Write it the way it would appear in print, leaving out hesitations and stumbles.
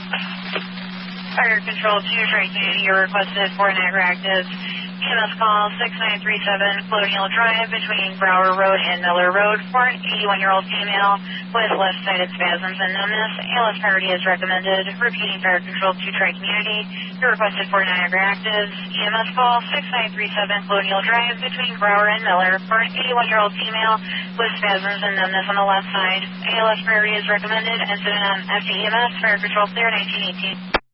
Fire Control 2, Tri-Community, you're requested for Niagara Active. EMS call 6937 Colonial Drive between Brower Road and Miller Road for an 81-year-old female with left-sided spasms and numbness. ALS priority is recommended. Repeating Fire Control 2, Tri-Community, you're requested for Niagara Active. EMS call 6937 Colonial Drive between Brower and Miller for an 81-year-old female with spasms and numbness on the left side. ALS priority is recommended. Incident on FDEMS, Fire Control clear 1918.